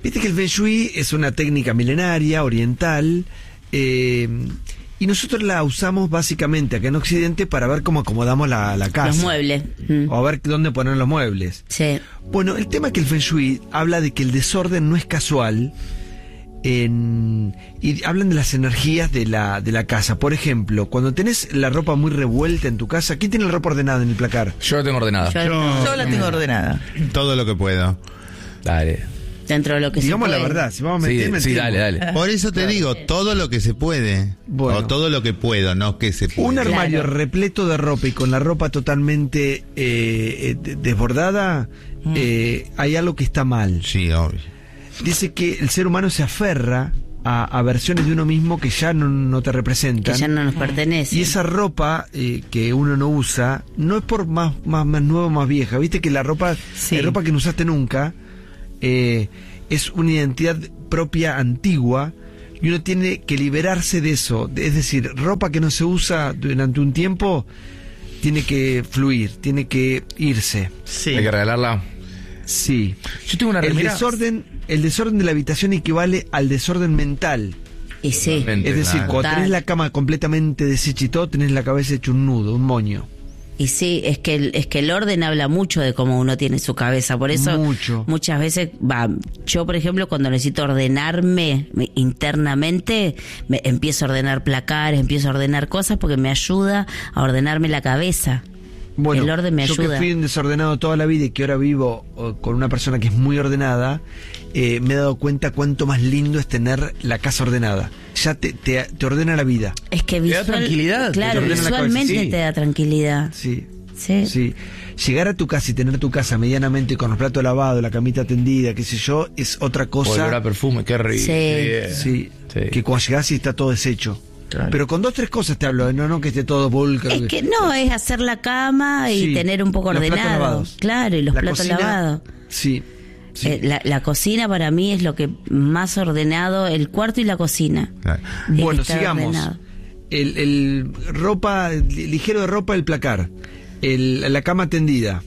Viste que el Feng Shui es una técnica milenaria, oriental, y nosotros la usamos básicamente acá en Occidente para ver cómo acomodamos la casa. Los muebles. O a ver dónde poner los muebles. Sí. Bueno, el tema es que el Feng Shui habla de que el desorden no es casual, y hablan de las energías de la casa. Por ejemplo, cuando tenés la ropa muy revuelta en tu casa, ¿quién tiene la ropa ordenada en el placar? Yo la tengo ordenada. Yo la tengo ordenada. Todo lo que puedo. Dale. Dentro de lo que Digamos se puede. la verdad, si vamos a meter, Sí, dale. Por eso te digo, todo lo que se puede. Bueno. O todo lo que puedo, no que se puede. Un armario Claro. repleto de ropa y con la ropa totalmente desbordada, hay algo que está mal. Sí, obvio. Dice que el ser humano se aferra a versiones de uno mismo que ya no te representan. Que ya no nos pertenece. Y esa ropa que uno no usa, no es por más nueva o más vieja. Viste que la ropa, Sí. la ropa que no usaste nunca, es una identidad propia antigua, y uno tiene que liberarse de eso. Es decir, ropa que no se usa durante un tiempo tiene que fluir, tiene que irse. Sí. Hay que regalarla. Sí. Yo tengo una El remera. desorden de la habitación equivale al desorden mental. Y sí. Totalmente. Es decir, Claro. cuando tenés Total. la cama completamente deshecha y todo, tenés la cabeza hecha un nudo, un moño. Y sí, es que el orden habla mucho de cómo uno tiene su cabeza. Por eso Mucho. muchas veces, yo por ejemplo, cuando necesito ordenarme internamente, empiezo a ordenar placares, empiezo a ordenar cosas porque me ayuda a ordenarme la cabeza. Bueno, El orden me yo ayuda. que fui un desordenado toda la vida y que ahora vivo con una persona que es muy ordenada, me he dado cuenta cuánto más lindo es tener la casa ordenada. Ya te ordena la vida. Es que Te da tranquilidad, claro, te ordena la cabeza, visualmente sí. te da tranquilidad. Sí. Sí. Sí. Llegar a tu casa y tener tu casa medianamente con los platos lavados, la camita tendida, qué sé yo, es otra cosa. Olor a perfume, qué rico. Sí. Qué bien. Sí, Sí. que cuando llegás y está todo deshecho. Claro. Pero con 2-3 cosas te hablo, no que esté todo vulgar. Es que no, es hacer la cama y Sí. tener un poco Los platos ordenado. lavados. Claro, y los La platos cocina, lavados. Sí. Sí. La cocina para mí es lo que más ordenado, el cuarto y la cocina. Claro. Tiene Bueno, que estar sigamos. ordenado. El ropa, ligero de ropa, el placar. La cama tendida.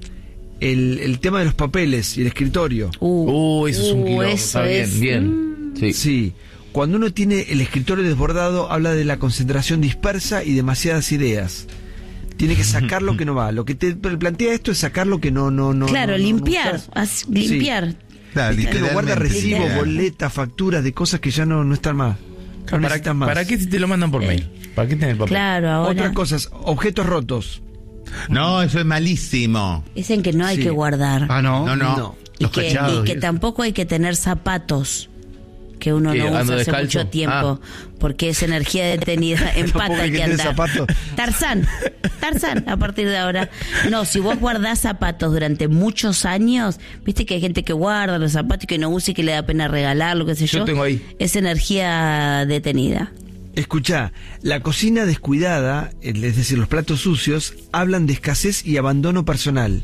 El tema de los papeles y el escritorio. Eso es un quilombo. eso Está bien, es, bien. Sí. Sí. Cuando uno tiene el escritorio desbordado, habla de la concentración dispersa y demasiadas ideas. Tiene que sacar lo que no va. Lo que te plantea esto es sacar lo que no. Claro, no limpiar, usás. limpiar. Claro, Viste que uno guarda literalmente. recibos, Claro. boletas, facturas de cosas que ya no están más. No necesitas más. ¿Para qué si te lo mandan por mail? ¿Para qué tenés el papel? Claro, ahora Otras cosas, objetos rotos. No, eso es malísimo. dicen que no hay Sí. que guardar. Ah, no. No. y, los que, cachados y que y eso. tampoco hay que tener zapatos que uno ¿Qué, no usa ando hace descalzo? mucho tiempo, porque es energía detenida, en Tampoco pata hay hay que que tener andar. zapatos. Tarzán, a partir de ahora. No, si vos guardás zapatos durante muchos años, viste que hay gente que guarda los zapatos y que no usa y que le da pena regalarlo, qué sé yo. Yo tengo ahí. Es energía detenida. Escuchá, la cocina descuidada, es decir, los platos sucios, hablan de escasez y abandono personal.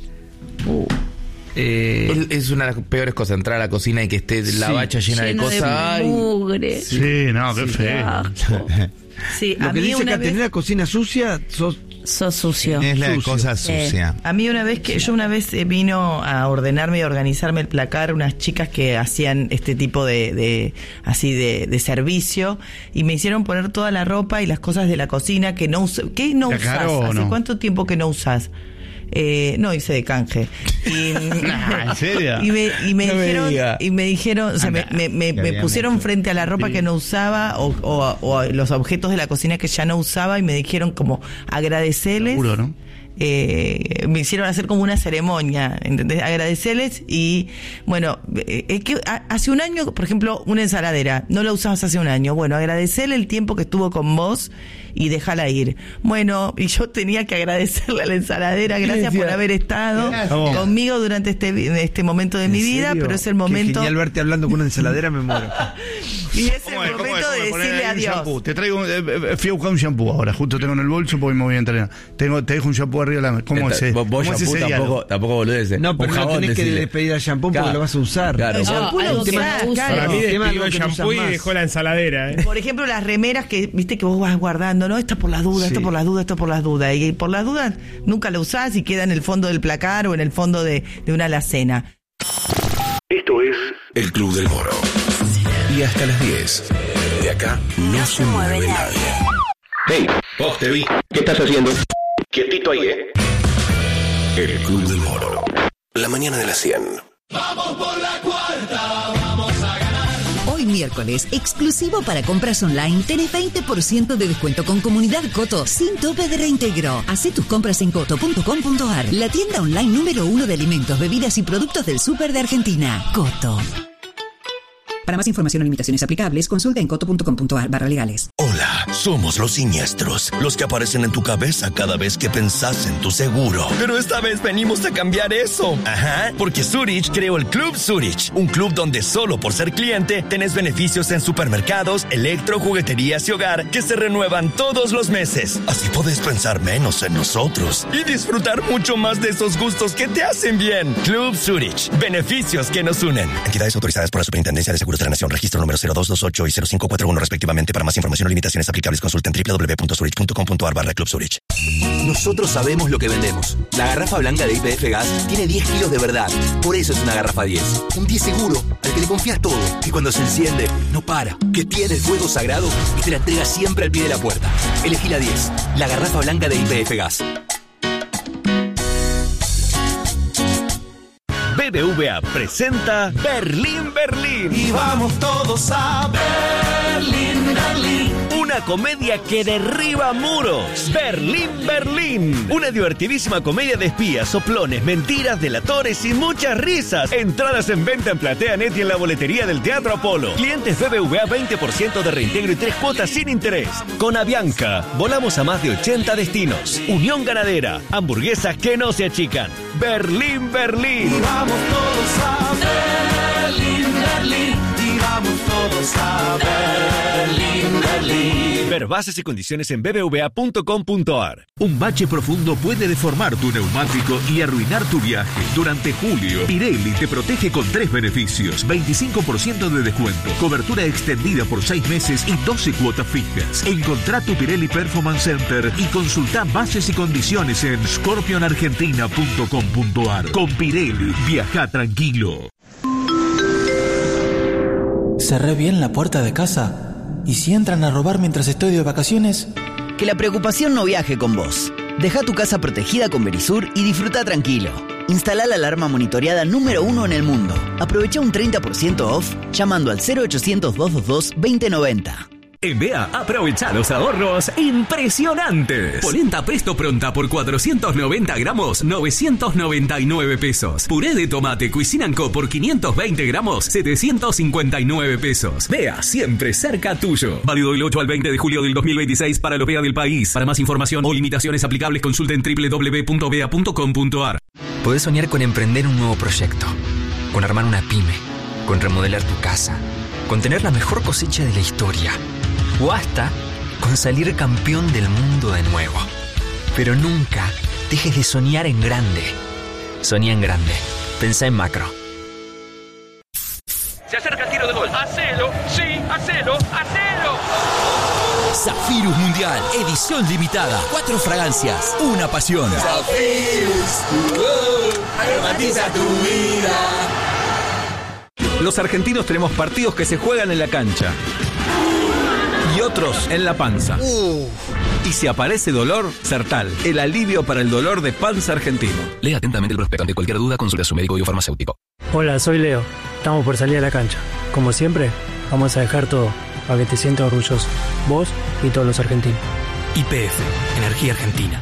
Es una de las peores cosas, entrar a la cocina y que esté la Sí. bacha llena de Lleno cosas. Ay. mugre. Sí, no, qué feo. Asco. Sí, Lo a que mí dice una que vez... tener la cocina sucia, Sos sucio. Es la Sucio. cosa sucia. A mí una vez vino a ordenarme y a organizarme el placar unas chicas que hacían este tipo de servicio y me hicieron poner toda la ropa y las cosas de la cocina que no ¿Qué no ¿Está usás? caro o ¿Hace no? cuánto tiempo que no usás? No, hice de canje. ¿En serio? Y me No me dijeron, diga. o sea, me habían pusieron hecho. frente a la ropa Sí. que no usaba o los objetos de la cocina que ya no usaba y me dijeron como agradecerles. Seguro, ¿no? Me hicieron hacer como una ceremonia, ¿entendés? Agradecerles y bueno, que hace un año, por ejemplo, una ensaladera, no la usabas hace un año, bueno, agradecerle el tiempo que estuvo con vos y déjala ir. Bueno, y yo tenía que agradecerle a la ensaladera, gracias por haber estado Gracias. conmigo durante este momento de mi ¿en vida, serio? pero es el Qué momento genial verte hablando con una ensaladera, me muero. y es el ¿Cómo es? momento de Poné decirle ahí un adiós. shampoo. Te traigo, fui a buscar un shampoo ahora, justo tengo en el bolso porque me voy a entrenar. Te dejo un shampoo arriba de la mesa. ¿Cómo es ese? Vos ¿Cómo es shampoo ese diálogo? tampoco boludeces. No, pero Un no jabón, tenés que decile. despedir al shampoo porque Claro. lo vas a usar. Claro. El shampoo lo algo que usás, no usa. claro. Para mí El tema despidió es el que no usas shampoo y más. dejó la ensaladera. Por ejemplo, las remeras que viste que vos vas guardando, ¿no? Esto por las dudas, Sí. esto por las dudas, esto por las dudas. Y por las dudas nunca la usás y queda en el fondo del placar o en el fondo de una alacena. Esto es El Club del Moro. Y hasta las 10. De acá no se mueve nadie. Hey, vos te vi. ¿Qué estás haciendo? Quietito ahí, El Club del Moro. La mañana de las 100. Vamos por la cuarta, vamos a ganar. Hoy miércoles, exclusivo para compras online, tenés 20% de descuento con Comunidad Coto, sin tope de reintegro. Hacé tus compras en coto.com.ar, la tienda online número 1 de alimentos, bebidas y productos del súper de Argentina. Coto. Para más información o limitaciones aplicables, consulta en coto.com.ar/legales. Hola, somos los siniestros, los que aparecen en tu cabeza cada vez que pensás en tu seguro. Pero esta vez venimos a cambiar eso. Ajá, porque Zurich creó el Club Zurich, un club donde solo por ser cliente tenés beneficios en supermercados, electro, jugueterías y hogar que se renuevan todos los meses. Así podés pensar menos en nosotros y disfrutar mucho más de esos gustos que te hacen bien. Club Zurich, beneficios que nos unen. Entidades autorizadas por la Superintendencia de Seguros de la Nación, registro número 0228 y 0541 respectivamente. Para más información o limitaciones aplicables, consulten www.zurich.com.ar/Club Zurich. Nosotros sabemos lo que vendemos. La garrafa blanca de YPF Gas tiene 10 kilos de verdad. Por eso es una garrafa 10. Un 10 seguro, al que le confías todo. Que cuando se enciende, no para. Que tiene el fuego sagrado y te la entrega siempre al pie de la puerta. Elegí la 10. La garrafa blanca de YPF Gas. BBVA presenta Berlín, Berlín. Y vamos todos a Berlín, Berlín. Una comedia que derriba muros. Berlín, Berlín. Una divertidísima comedia de espías, soplones, mentiras, delatores y muchas risas. Entradas en venta en PlateaNet y en la boletería del Teatro Apolo. Clientes BBVA 20% de reintegro y 3 cuotas sin interés. Con Avianca, volamos a más de 80 destinos. Unión Ganadera, hamburguesas que no se achican. Berlín, Berlín. Y vamos todos a Berlín, Berlín. Y vamos todos a Berlín, Berlín. Ver bases y condiciones en bbva.com.ar. Un bache profundo puede deformar tu neumático y arruinar tu viaje. Durante julio, Pirelli te protege con 3 beneficios: 25% de descuento, cobertura extendida por 6 meses y 12 cuotas fijas. Encontrá tu Pirelli Performance Center y consultá bases y condiciones en scorpionargentina.com.ar. Con Pirelli, viaja tranquilo. Cerré bien la puerta de casa. ¿Y si entran a robar mientras estoy de vacaciones? Que la preocupación no viaje con vos. Deja tu casa protegida con Verisur y disfruta tranquilo. Instala la alarma monitoreada número 1 en el mundo. Aprovecha un 30% off llamando al 0800-222-2090. En BEA, aprovecha los ahorros impresionantes. Polenta Presto Pronta por 490 gramos, 999 pesos. Puré de tomate Cuisine & Co por 520 gramos, 759 pesos. BEA, siempre cerca tuyo. Válido del 8 al 20 de julio del 2026 para los BEA del país. Para más información o limitaciones aplicables, consulten www.bea.com.ar. Podés soñar con emprender un nuevo proyecto, con armar una pyme, con remodelar tu casa, con tener la mejor cosecha de la historia, o hasta con salir campeón del mundo de nuevo. Pero nunca dejes de soñar en grande. Soñá en grande. Pensá en macro. Se acerca el tiro de gol. ¡Hacelo! ¡Sí! ¡Hacelo! ¡Hacelo! Zafirus Mundial, edición limitada. 4 fragancias, una pasión. Zafirus, aromatiza tu vida. Los argentinos tenemos partidos que se juegan en la cancha y otros en la panza. Y si aparece dolor, Sertal, el alivio para el dolor de panza argentino. Lea atentamente el prospecto. Ante cualquier duda, consulte a su médico o farmacéutico. Hola, soy Leo. Estamos por salir a la cancha. Como siempre, vamos a dejar todo para que te sientas orgulloso. Vos y todos los argentinos. YPF, Energía Argentina.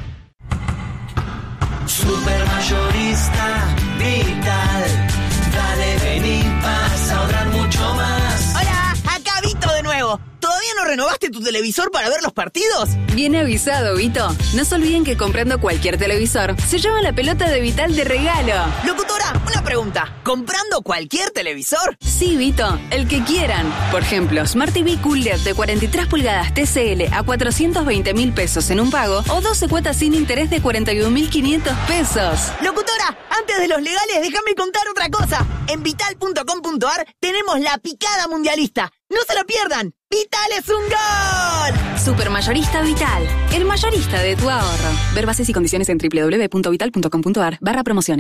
Supermayorista Vital. Dale, vení, vas a ahorrar mucho más. Hola, acá Vito de nuevo. ¿Todavía no renovaste tu televisor para ver los partidos? Bien avisado, Vito. No se olviden que comprando cualquier televisor se lleva la pelota de Vital de regalo. Locutora, una pregunta. ¿Comprando cualquier televisor? Sí, Vito, el que quieran. Por ejemplo, Smart TV QLED de 43 pulgadas TCL a 420.000 pesos en un pago o 12 cuotas sin interés de 41.500 pesos. Locutora, antes de los legales, déjame contar otra cosa. En vital.com.ar tenemos la picada mundialista. ¡No se lo pierdan! ¡Vital es un gol! Supermayorista Vital, el mayorista de tu ahorro. Ver bases y condiciones en www.vital.com.ar/promociones.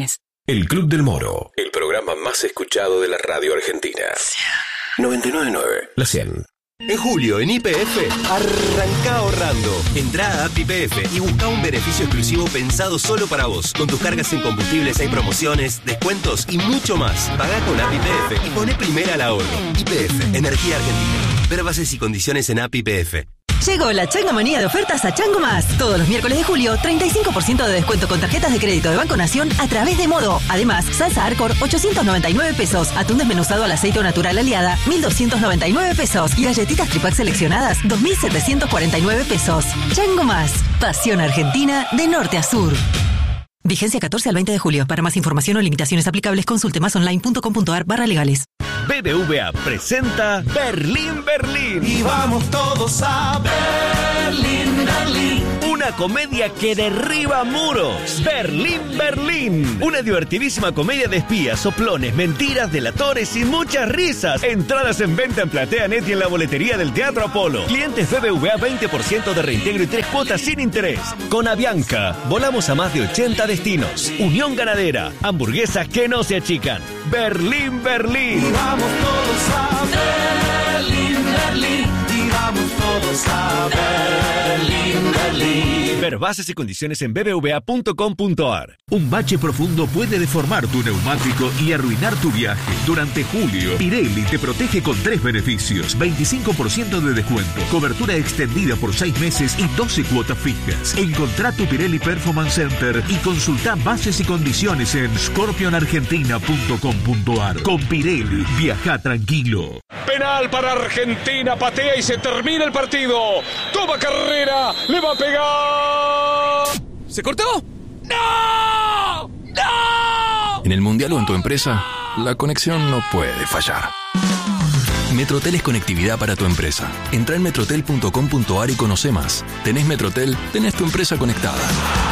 El Club del Moro, el programa más escuchado de la radio argentina. 99.9, la 100. En julio, en YPF, arranca ahorrando. Entrá a App YPF y busca un beneficio exclusivo pensado solo para vos. Con tus cargas en combustibles hay promociones, descuentos y mucho más. Pagá con App YPF y poné primera al ahorro. YPF, Energía Argentina. Ver bases y condiciones en App YPF. Llegó la changomanía de ofertas a Chango Más. Todos los miércoles de julio, 35% de descuento con tarjetas de crédito de Banco Nación a través de Modo. Además, salsa Arcor, 899 pesos. Atún desmenuzado al aceite natural aliada, 1.299 pesos. Y galletitas Tripac seleccionadas, 2.749 pesos. Chango Más. Pasión argentina de norte a sur. Vigencia 14 al 20 de julio. Para más información o limitaciones aplicables, consulte másonline.com.ar/legales. BBVA presenta Berlín, Berlín. Y vamos todos a Berlín, Berlín. Una comedia que derriba muros. Berlín, Berlín. Una divertidísima comedia de espías, soplones, mentiras, delatores y muchas risas. Entradas en venta en PlateaNet y en la boletería del Teatro Apolo. Clientes BBVA 20% de reintegro y 3 cuotas sin interés. Con Avianca, volamos a más de 80 destinos. Unión Ganadera, hamburguesas que no se achican. Berlín, Berlín. Y vamos todos a Berlín, Berlín. Y vamos todos a Berlín, Berlín. Ver bases y condiciones en bbva.com.ar. Un bache profundo puede deformar tu neumático y arruinar tu viaje. Durante julio, Pirelli te protege con 3 beneficios: 25% de descuento, cobertura extendida por 6 meses y 12 cuotas fijas. Encontrá tu Pirelli Performance Center y consultá bases y condiciones en scorpionargentina.com.ar. Con Pirelli, viaja tranquilo. Penal para Argentina, patea y se termina el partido. Toma carrera, le va a pegar. ¿Se cortó? ¡No! ¡No! En el Mundial o en tu empresa, la conexión no puede fallar. Metrotel es conectividad para tu empresa. Entrá en metrotel.com.ar y conoce más. ¿Tenés Metrotel? Tenés tu empresa conectada.